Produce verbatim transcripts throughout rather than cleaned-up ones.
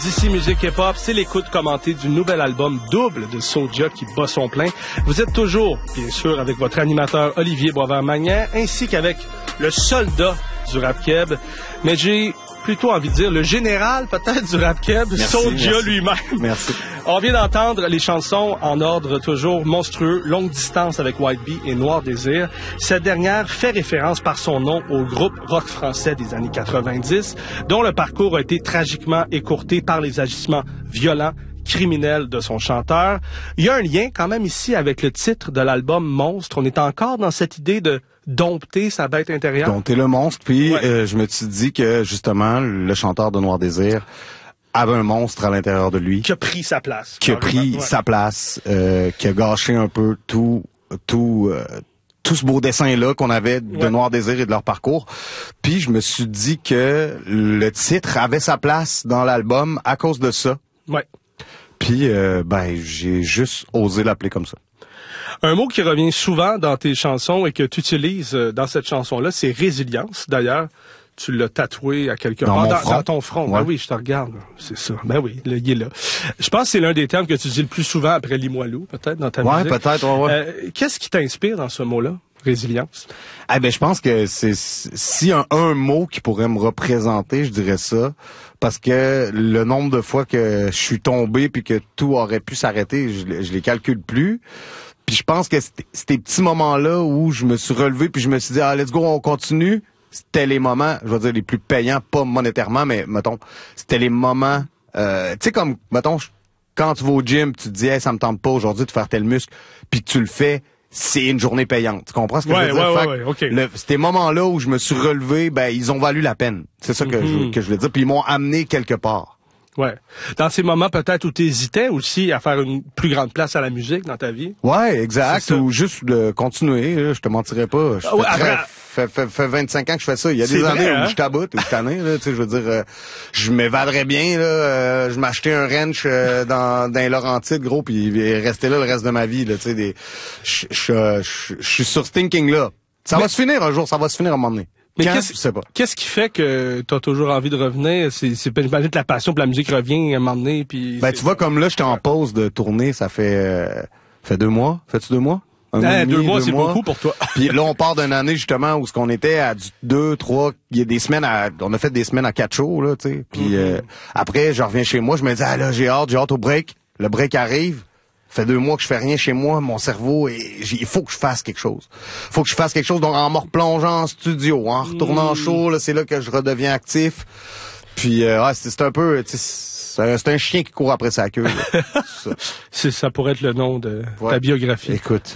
D'ici Musique Hip-Hop, c'est l'écoute commentée du nouvel album Double de Soulja qui bat son plein. Vous êtes toujours, bien sûr, avec votre animateur Olivier Boisvert-Magnan, ainsi qu'avec le soldat du rap keb. Mais j'ai plutôt envie de dire le général, peut-être, du rap keb, Soulja lui-même. Merci. On vient d'entendre les chansons en ordre toujours monstrueux, Longue Distance avec White Bee et Noir Désir. Cette dernière fait référence par son nom au groupe rock français des années quatre-vingt-dix, dont le parcours a été tragiquement écourté par les agissements violents, criminels de son chanteur. Il y a un lien quand même ici avec le titre de l'album Monstre. On est encore dans cette idée de dompter sa bête intérieure. Dompter le monstre, puis ouais. euh, je me suis dit que justement, le chanteur de Noir Désir avait un monstre à l'intérieur de lui. Qui a pris sa place. Qui a pris ouais. sa place, euh, qui a gâché un peu tout, tout, euh, tout ce beau dessin-là qu'on avait de ouais. Noir Désir et de leur parcours. Puis je me suis dit que le titre avait sa place dans l'album à cause de ça. Ouais. Puis, euh, ben, j'ai juste osé l'appeler comme ça. Un mot qui revient souvent dans tes chansons et que tu utilises dans cette chanson-là, c'est résilience. D'ailleurs, tu l'as tatoué à quelque dans part mon dans, front. dans ton front. Ouais. Ben oui, je te regarde. C'est ça. Ben oui, le, il est là. Je pense que c'est l'un des termes que tu dis le plus souvent après Limoilou, peut-être, dans ta ouais, musique. Ouais, peut-être, ouais, ouais. Euh, qu'est-ce qui t'inspire dans ce mot-là? Résilience. Eh ben, je pense que c'est si un, un mot qui pourrait me représenter, je dirais ça, parce que le nombre de fois que je suis tombé puis que tout aurait pu s'arrêter, je, je les calcule plus. Puis je pense que ces petits moments-là où je me suis relevé puis je me suis dit ah let's go on continue, c'était les moments, je veux dire les plus payants, pas monétairement, mais mettons, c'était les moments, euh, tu sais comme mettons quand tu vas au gym, tu te dis hey ça me tente pas aujourd'hui de faire tel muscle, puis tu le fais. C'est une journée payante. Tu comprends ce que ouais, je veux dire? Ouais, fait ouais, ouais, okay. le, ces moments-là où je me suis relevé, ben, ils ont valu la peine. C'est ça que, mm-hmm. je, que je voulais dire. Puis ils m'ont amené quelque part. Ouais. Dans ces moments peut-être où tu hésitais aussi à faire une plus grande place à la musique dans ta vie. Ouais, exact. Ou juste de continuer. Là, je te mentirais pas. Je ah ouais, fais, très, après... fait, fait, fait vingt-cinq ans que je fais ça. Il y a des vrai, années hein? où je taboute, où je tanné, là. Tu sais, je veux dire, euh, je m'évaderais bien, là. Euh, je m'achetais un ranch euh, dans, dans les Laurentides, gros, puis rester là le reste de ma vie, là. Tu sais, des, je, je, je, je suis sur ce thinking-là. Ça Mais... va se finir un jour, ça va se finir à un moment donné. Mais Quand, qu'est-ce, je sais pas. Qu'est-ce qui fait que t'as toujours envie de revenir? C'est, c'est j'imagine que la passion pour la musique revient à un moment donné, puis... Ben, tu vois, comme là, j'étais en pause de tournée, ça fait, euh, fait deux mois. Fais-tu deux mois? Un eh, mois demi, deux mois, deux c'est mois. beaucoup pour toi. Puis là, on part d'une année, justement, où ce qu'on était à du deux, trois, il y a des semaines à, on a fait des semaines à quatre shows, là, tu sais. Puis, mm-hmm. euh, après, je reviens chez moi, je me dis, ah là, j'ai hâte, j'ai hâte au break. Le break arrive. Ça fait deux mois que je fais rien chez moi, mon cerveau, et il faut que je fasse quelque chose. Faut que je fasse quelque chose, donc en me replongeant en studio, en retournant en show, là, c'est là que je redeviens actif. Puis, euh, ouais, c'est, c'est un peu, tu sais, c'est, c'est un chien qui court après sa queue. Là. C'est ça. C'est, ça pourrait être le nom de ouais. ta biographie. Écoute.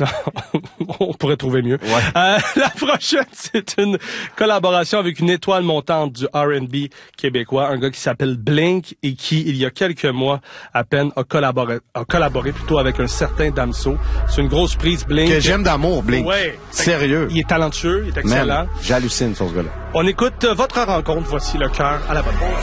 On pourrait trouver mieux. Ouais. Euh, la prochaine, c'est une collaboration avec une étoile montante du R and B québécois, un gars qui s'appelle Blink et qui, il y a quelques mois à peine, a collaboré, a collaboré plutôt avec un certain Damso. C'est une grosse prise, Blink. Que j'aime d'amour, Blink. Ouais. Sérieux. Il est talentueux, il est excellent. Man, j'hallucine sur ce gars-là. On écoute votre rencontre. Voici le cœur à la bonne.